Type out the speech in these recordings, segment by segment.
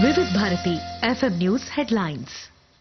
వివిధ Bharati FM news headlines.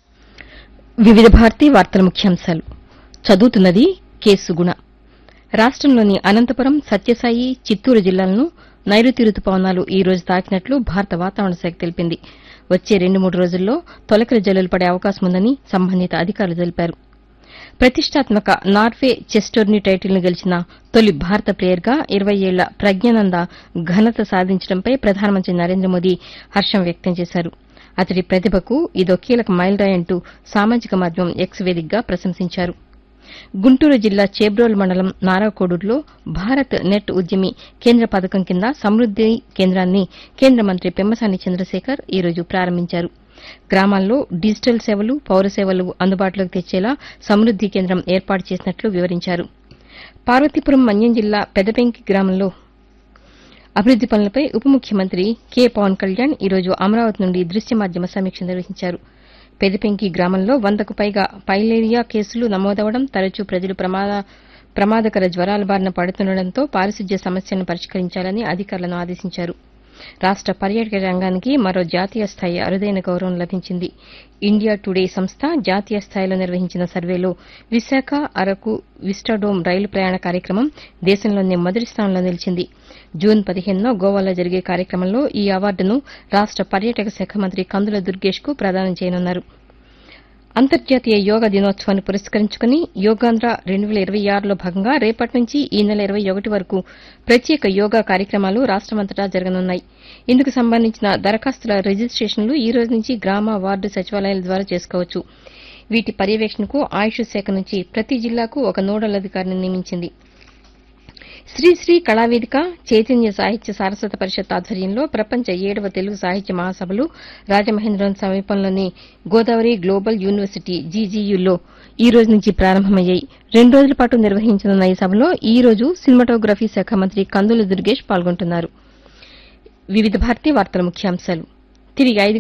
వివిధ భారతి వార్తల ముఖ్యాంశాలు చదువుతున్నది కె సుగుణ. రాష్టంలోని అనంతపురం, సత్యసాయి, చిత్తూరు జిల్లాలను నైరుతి రుతుపవనాలు ఈ రోజు తాకినట్లు భారత వాతావరణ శాఖ తెలిపింది. వచ్చే 2-3 రోజుల్లో తొలకరి జల్లులు పడే అవకాశముందని సంబంధిత అధికారులు తెలిపారు. ప్రతిష్టాత్మక నార్వే చెస్ టోర్నీ టైటిల్ను గెలిచిన తొలి భారత ప్లేయర్గా 20 ఏళ్ల ప్రజ్ఞానంద ఘనత సాధించడంపై ప్రధానమంత్రి నరేంద్ర మోదీ హర్షం వ్యక్తం చేశారు. అతడి ప్రతిభకు ఇదో కీలక మైలురాయంటూ సామాజిక మాధ్యమం ఎక్స్ వేదికగా ప్రశంసించారు. గుంటూరు జిల్లా చేబ్రోలు మండలం నారాకోడూరులో భారత్ నెట్ ఉద్యమి కేంద్ర పథకం కింద సమృద్ది కేంద్రాన్ని కేంద్ర మంత్రి పెమ్మసాని చంద్రశేఖర్ ఈ రోజు ప్రారంభించారు. గ్రామాల్లో డిజిటల్ సేవలు, పౌర సేవలు అందుబాటులోకి తెచ్చేలా సమృద్ది కేంద్రం ఏర్పాటు చేసినట్లు వివరించారు. పార్వతీపురం మన్యం జిల్లా పెదపెంకి గ్రామంలో అభివృద్ది పనులపై ఉప ముఖ్యమంత్రి కె పవన్ కళ్యాణ్ ఈ రోజు అమరావతి నుండి దృశ్య మాధ్యమ సమీక్ష నిర్వహించారు. పెదపెంకి గ్రామంలో 100కు పైగా పైలేరియా కేసులు నమోదవడం, తరచూ ప్రజలు ప్రమాదకర జ్వరాల బారిన పడుతుండటంతో పారిశుద్ధ్య సమస్యను పరిష్కరించాలని అధికారులను ఆదేశించారు. రాష్ట పర్యాటక రంగానికి మరో జాతీయ స్థాయి అరుదైన గౌరవం లభించింది. ఇండియా టుడే సంస్థ జాతీయ స్థాయిలో నిర్వహించిన సర్వేలో విశాఖ, అరకు విస్టాడోమ్ రైలు ప్రయాణ కార్యక్రమం దేశంలోనే మొదటి స్థానంలో నిలిచింది. జూన్ 15న గోవాలో జరిగే కార్యక్రమంలో ఈ అవార్డును రాష్ట పర్యాటక శాఖ మంత్రి కందుల దుర్గేష్కు ప్రదానం చేయనున్నారు. అంతర్జాతీయ యోగా దినోత్సవాన్ని పురస్కరించుకుని యోగాంధ్ర 2026లో భాగంగా రేపటి నుంచి ఈ నెల 21 వరకు ప్రత్యేక యోగా కార్యక్రమాలు రాష్టమంతటా జరగనున్నాయి. ఇందుకు సంబంధించిన దరఖాస్తుల రిజిస్టేషన్లు ఈ రోజు నుంచి గ్రామ, వార్డు సచివాలయాల ద్వారా చేసుకోవచ్చు. వీటి పర్యవేక్షణకు ఆయుష్ శాఖ నుంచి ప్రతి జిల్లాకు ఒక నోడల్ అధికారిని నియమించింది. శ్రీశ్రీ కళావేదిక, చైతన్య సాహిత్య సారస్వత పరిషత్ ఆధ్వర్యంలో ప్రపంచ 7వ తెలుగు సాహిత్య మహాసభలు రాజమహేంద్రవరం సమీపంలోని గోదావరి గ్లోబల్ యూనివర్సిటీ జీజీయూలో ఈ రోజు నుంచి ప్రారంభమయ్యాయి. 2 రోజుల పాటు నిర్వహించనున్న ఈ సభలో ఈ రోజు సినిమాటోగ్రఫీ శాఖ మంత్రి కందుల దుర్గేష్ పాల్గొంటున్నారు. వివిధ భారతి వార్తల ముఖ్యాంశాలు తిరిగి